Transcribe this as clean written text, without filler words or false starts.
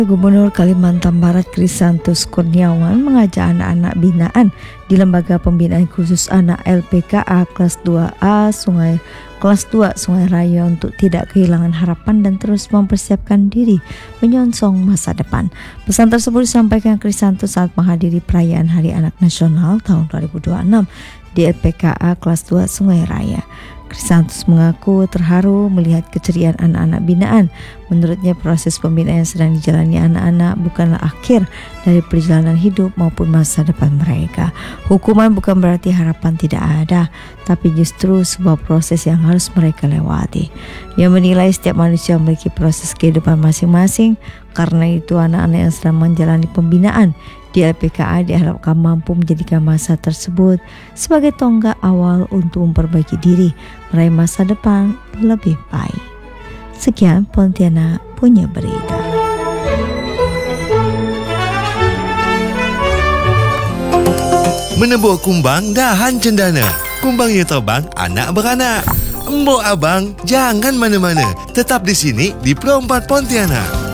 Gubernur Kalimantan Barat Krisantus Kurniawan mengajak anak-anak binaan di Lembaga Pembinaan Khusus Anak LPKA kelas 2A kelas 2 Sungai Raya untuk tidak kehilangan harapan dan terus mempersiapkan diri menyongsong masa depan. Pesan tersebut disampaikan Krisantus saat menghadiri perayaan Hari Anak Nasional tahun 2026 di LPKA kelas 2 Sungai Raya. Krisantus mengaku terharu melihat keceriaan anak-anak binaan. Menurutnya proses pembinaan yang sedang dijalani anak-anak bukanlah akhir dari perjalanan hidup maupun masa depan mereka. Hukuman bukan berarti harapan tidak ada, tapi justru sebuah proses yang harus mereka lewati. Ia menilai setiap manusia memiliki proses kehidupan masing-masing, karena itu anak-anak yang sedang menjalani pembinaan di LPKA diharapkan mampu menjadikan masa tersebut sebagai tonggak awal untuk memperbaiki diri, meraih masa depan lebih baik. Sekian Pontianak punya berita. Menebuh kumbang dahan cendana. Kumbangnya terbang, anak beranak. Embok abang, jangan mana-mana. Tetap di sini di Pro 4 Pontianak.